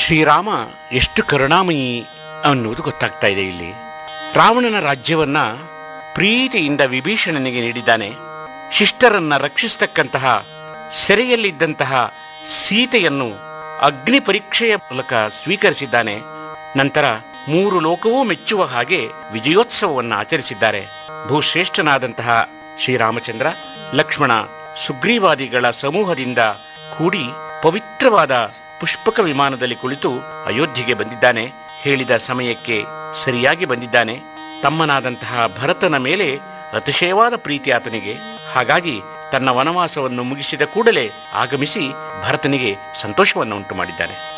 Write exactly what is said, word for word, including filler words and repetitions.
ಶ್ರೀರಾಮ ಎಷ್ಟು ಕರುಣಾಮಯಿ ಅನ್ನುವುದು ಗೊತ್ತಾಗ್ತಾ ಇದೆ ಇಲ್ಲಿ. ರಾವಣನ ರಾಜ್ಯವನ್ನ ಪ್ರೀತಿಯಿಂದ ವಿಭೀಷಣನಿಗೆ ನೀಡಿದ್ದಾನೆ. ಶಿಷ್ಟರನ್ನ ರಕ್ಷಿಸತಕ್ಕಂತಹ ಸೆರೆಯಲ್ಲಿದ್ದಂತಹ ಸೀತೆಯನ್ನು ಅಗ್ನಿ ಪರೀಕ್ಷೆಯ ಮೂಲಕ ಸ್ವೀಕರಿಸಿದ್ದಾನೆ. ನಂತರ ಮೂರು ಲೋಕವೂ ಮೆಚ್ಚುವ ಹಾಗೆ ವಿಜಯೋತ್ಸವವನ್ನು ಆಚರಿಸಿದ್ದಾರೆ. ಭೂಶ್ರೇಷ್ಠನಾದಂತಹ ಶ್ರೀರಾಮಚಂದ್ರ ಲಕ್ಷ್ಮಣ ಸುಗ್ರೀವಾದಿಗಳ ಸಮೂಹದಿಂದ ಕೂಡಿ ಪವಿತ್ರವಾದ ಪುಷ್ಪಕ ವಿಮಾನದಲ್ಲಿ ಕುಳಿತು ಅಯೋಧ್ಯೆಗೆ ಬಂದಿದ್ದಾನೆ. ಹೇಳಿದ ಸಮಯಕ್ಕೆ ಸರಿಯಾಗಿ ಬಂದಿದ್ದಾನೆ. ತಮ್ಮನಾದಂತಹ ಭರತನ ಮೇಲೆ ಅತಿಶಯವಾದ ಪ್ರೀತಿ ಆತನಿಗೆ. ಹಾಗಾಗಿ ತನ್ನ ವನವಾಸವನ್ನು ಮುಗಿಸಿದ ಕೂಡಲೇ ಆಗಮಿಸಿ ಭರತನಿಗೆ ಸಂತೋಷವನ್ನು ಉಂಟು ಮಾಡಿದ್ದಾನೆ.